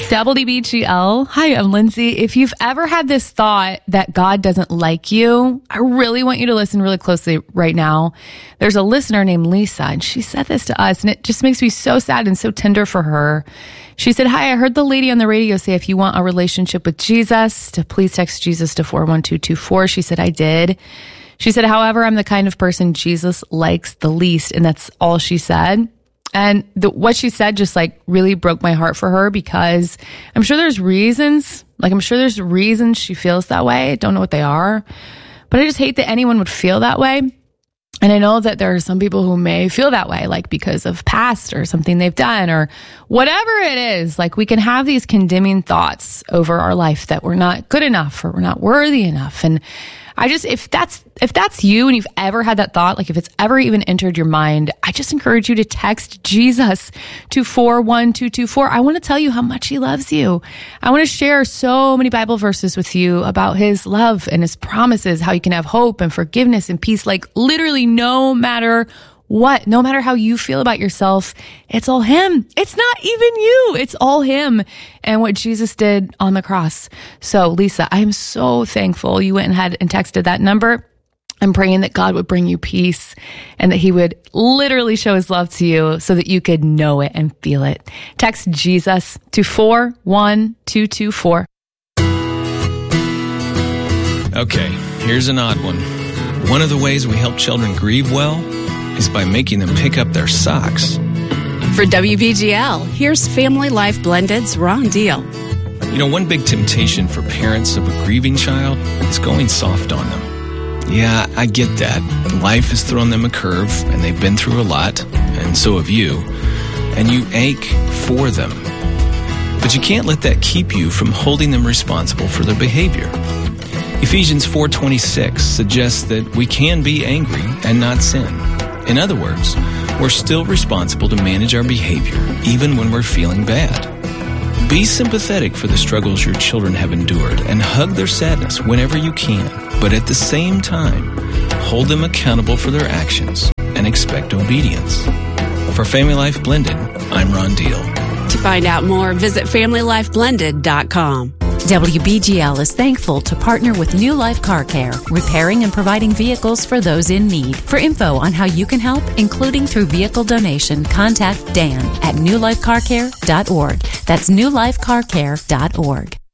WBGL. Hi, I'm Lindsay. If you've ever had this thought that God doesn't like you, I really want you to listen really closely right now. There's a listener named Lisa, and she said this to us, and it just makes me so sad and so tender for her. She said, "Hi, I heard the lady on the radio say if you want a relationship with Jesus, to please text Jesus to 41224. She said, "I did." She said, "However, I'm the kind of person Jesus likes the least," and that's all she said. And what she said just like really broke my heart for her, because I'm sure there's reasons, she feels that way. I don't know what they are, but I just hate that anyone would feel that way. And I know that there are some people who may feel that way, like because of past or something they've done or whatever it is. Like we can have these condemning thoughts over our life that we're not good enough or we're not worthy enough. And I just, if that's you and you've ever had that thought, like if it's ever even entered your mind, I just encourage you to text Jesus to 41224. I want to tell you how much he loves you. I want to share so many Bible verses with you about his love and his promises, how you can have hope and forgiveness and peace, like literally no matter what, no matter how you feel about yourself, it's all him. It's not even you. It's all him and what Jesus did on the cross. So Lisa, I am so thankful you went ahead and texted that number. I'm praying that God would bring you peace and that he would literally show his love to you so that you could know it and feel it. Text Jesus to 41224. Okay, here's an odd one. One of the ways we help children grieve well is by making them pick up their socks. For WBGL, here's Family Life Blended's Ron Deal. You know, one big temptation for parents of a grieving child is going soft on them. Yeah, I get that. Life has thrown them a curve, and they've been through a lot, and so have you. And you ache for them. But you can't let that keep you from holding them responsible for their behavior. Ephesians 4:26 suggests that we can be angry and not sin. In other words, we're still responsible to manage our behavior even when we're feeling bad. Be sympathetic for the struggles your children have endured and hug their sadness whenever you can, but at the same time, hold them accountable for their actions and expect obedience. For Family Life Blended, I'm Ron Deal. To find out more, visit FamilyLifeBlended.com. WBGL is thankful to partner with New Life Car Care, repairing and providing vehicles for those in need. For info on how you can help, including through vehicle donation, contact Dan at newlifecarcare.org. That's newlifecarcare.org.